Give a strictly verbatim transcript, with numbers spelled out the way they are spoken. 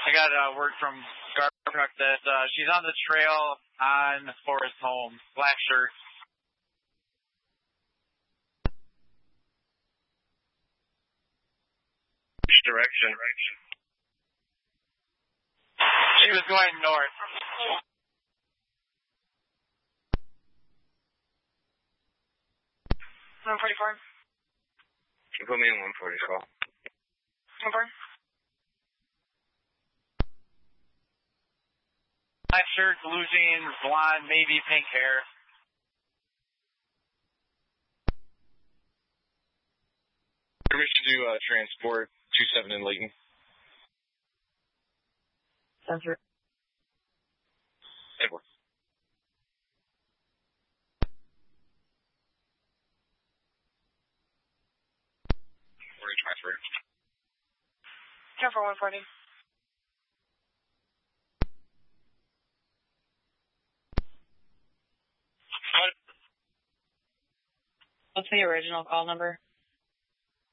I got uh, word from Garbage Truck that uh, she's on the trail on Forest Home. Black shirt. Which direction? She was going north. one forty-four. You put me in one forty-four. Over. Black shirt, blue jeans, blonde, maybe pink hair. Permission to uh, transport two seven in Layton. Center. Edward. forty twenty-three. Ten for one forty. What? What's the original call number?